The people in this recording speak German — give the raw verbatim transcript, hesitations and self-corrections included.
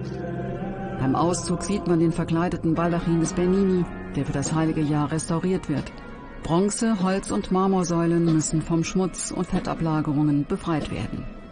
Beim Auszug sieht man den verkleideten Baldachin des Bernini, der für das heilige Jahr restauriert wird. Bronze-, Holz- und Marmorsäulen müssen vom Schmutz und Fettablagerungen befreit werden.